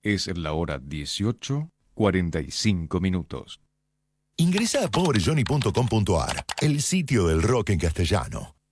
Es la hora 18:45. Ingresa a pobrejohnny.com.ar, el sitio del rock en castellano.